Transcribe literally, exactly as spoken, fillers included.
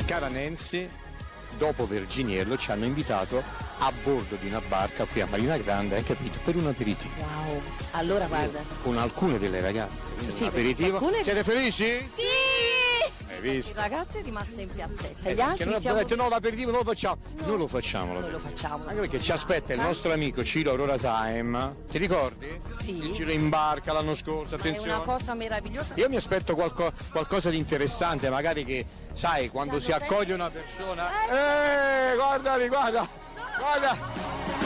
cara Nancy, dopo Verginiello ci hanno invitato a bordo di una barca qui a Marina Grande, hai capito, per un aperitivo. Wow, allora guarda. Con alcune delle ragazze. Sì, un aperitivo. alcune... Siete felici? Sì! Hai visto? Il ragazzo è rimasto in piazzetta. Eh, Gli altri non abbiamo siamo... detto no, l'aperitivo non lo facciamo. No. Noi lo facciamo. Noi lo facciamo. Anche perché ci aspetta il nostro amico Ciro Aurora Time. Ti ricordi? Sì. Il Ciro in barca l'anno scorso, attenzione. È una cosa meravigliosa. Io mi aspetto qualco- qualcosa di interessante, magari che, sai, quando Ci si hanno accoglie sempre- una persona... Eh, guardali, guarda! Guarda!